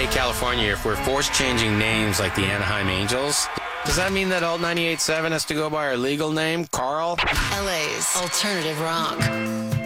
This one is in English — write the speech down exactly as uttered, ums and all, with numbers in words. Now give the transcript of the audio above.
Hey, California, if we're force changing names like the Anaheim Angels, does that mean that Alt ninety-eight point seven has to go by our legal name, Carl? L A's alternative rock.